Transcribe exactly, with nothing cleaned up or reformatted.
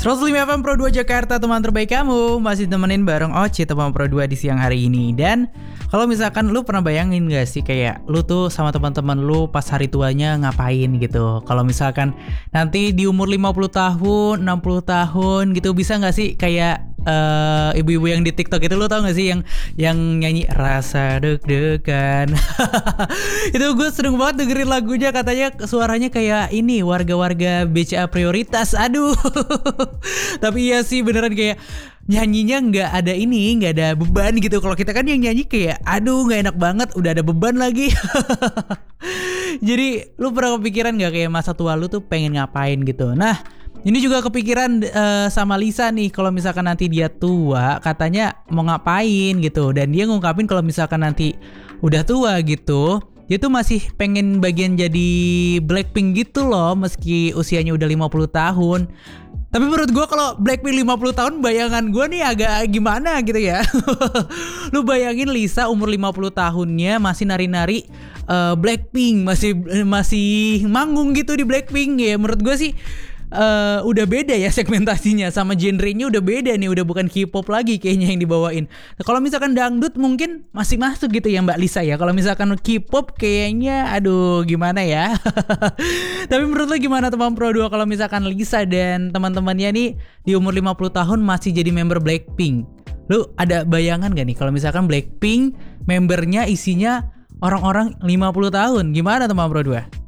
seratus lima F M Pro dua Jakarta, teman terbaik kamu. Masih temenin bareng Oci teman Pro dua di siang hari ini. Dan kalau misalkan lu pernah bayangin gak sih kayak lu tuh sama teman-teman lu pas hari tuanya ngapain gitu. Kalau misalkan nanti di umur lima puluh tahun, enam puluh tahun gitu, bisa gak sih kayak uh, ibu-ibu yang di TikTok itu, lu tau gak sih yang yang nyanyi rasa deg-degan. Itu gue sering banget dengerin lagunya, katanya suaranya kayak ini warga-warga B C A prioritas. Aduh. Tapi iya sih beneran kayak nyanyinya nggak ada ini, nggak ada beban gitu. Kalau kita kan yang nyanyi kayak aduh nggak enak banget, udah ada beban lagi. Jadi lu pernah kepikiran nggak kayak masa tua lu tuh pengen ngapain gitu? Nah ini juga kepikiran uh, sama Lisa nih, kalau misalkan nanti dia tua katanya mau ngapain gitu. Dan dia ngungkapin kalau misalkan nanti udah tua gitu, dia tuh masih pengen bagian jadi Blackpink gitu loh, meski usianya udah lima puluh tahun. Tapi menurut gue kalau Blackpink lima puluh tahun, bayangan gue nih agak gimana gitu ya. Lu bayangin Lisa umur lima puluh tahunnya masih nari-nari uh, Blackpink, masih masih manggung gitu di Blackpink ya. Menurut gue sih Uh, udah beda ya segmentasinya, sama genrenya udah beda nih, udah bukan K-pop lagi kayaknya yang dibawain. Nah, kalau misalkan dangdut mungkin masih masuk gitu ya Mbak Lisa ya. Kalau misalkan K-pop kayaknya aduh gimana ya. Tapi menurut lo gimana teman Pro dua kalau misalkan Lisa dan teman-temannya nih di umur lima puluh tahun masih jadi member Blackpink? Lu ada bayangan gak nih kalau misalkan Blackpink membernya isinya orang-orang lima puluh tahun? Gimana teman Pro dua?